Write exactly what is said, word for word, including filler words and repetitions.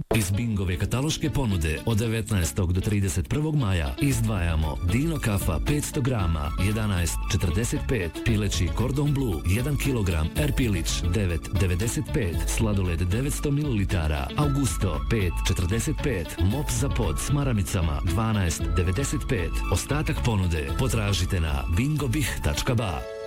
Iz Bingove kataloške ponude od devetnaestog do trideset prvog maja izdvajamo Dino kafa petsto grama jedanaest četrdeset pet, pileći Cordon Bleu jedan kilogram, Erpilić devet devedeset pet, sladoled devetsto mililitara, Augusto pet četrdeset pet, mop za pod s maramicama dvanaest devedeset pet. Ostatak ponude potražite na bingobih tačka ba.